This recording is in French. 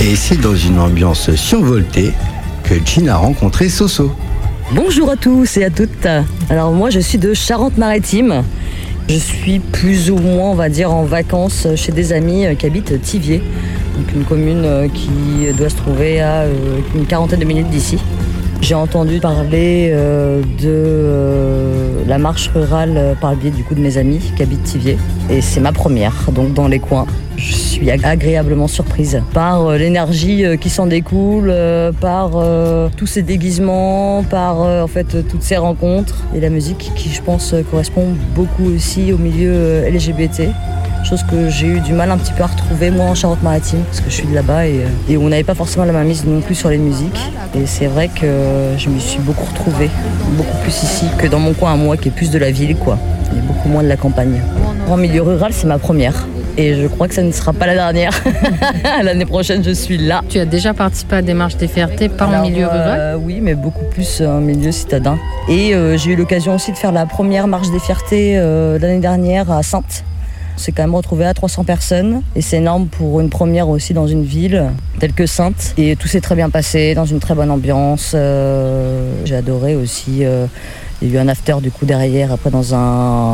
Et c'est dans une ambiance survoltée que Jean a rencontré Soso. Bonjour à tous et à toutes. Alors moi je suis de Charente-Maritime. Je suis plus ou moins, on va dire, en vacances chez des amis qui habitent Thiviers. Donc une commune qui doit se trouver à une quarantaine de minutes d'ici. J'ai entendu parler de la marche rurale par le biais du coup de mes amis qui habitent Thiviers. Et c'est ma première, donc dans les coins. Je suis agréablement surprise par l'énergie qui s'en découle, par tous ces déguisements, par en fait toutes ces rencontres et la musique qui, je pense, correspond beaucoup aussi au milieu LGBT. Chose que j'ai eu du mal un petit peu à retrouver moi en Charente-Maritime parce que je suis de là-bas et on n'avait pas forcément la main mise non plus sur les musiques. Et c'est vrai que je m'y suis beaucoup retrouvée, beaucoup plus ici que dans mon coin à moi qui est plus de la ville quoi, et beaucoup moins de la campagne. En milieu rural, c'est ma première. Et je crois que ça ne sera pas la dernière. L'année prochaine, je suis là. Tu as déjà participé à des marches des fiertés, pas en milieu rural ? Oui, mais beaucoup plus en milieu citadin. Et j'ai eu l'occasion aussi de faire la première marche des fiertés l'année dernière à Saintes. C'est quand même retrouvé à 300 personnes et c'est énorme pour une première aussi dans une ville telle que Saintes. Et tout s'est très bien passé, dans une très bonne ambiance. J'ai adoré aussi. Il y a eu un after du coup derrière, après dans un